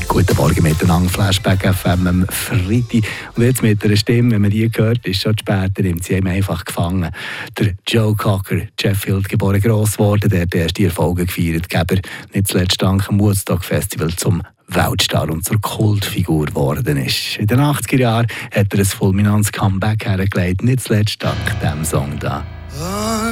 Guten Morgen miteinander, Flashback FM am Freitag. Und jetzt mit einer Stimme, wenn man die hört, ist schon später, nimmt sie ihm einfach gefangen. Der Joe Cocker, Sheffield geboren, gross geworden, der hat erste Erfolge gefeiert, Geber nicht zuletzt dank dem Woodstock Festival zum Weltstar und zur Kultfigur geworden ist. In den 80er Jahren hat er ein fulminantes Comeback hergelegt, nicht zuletzt dank diesem Song da.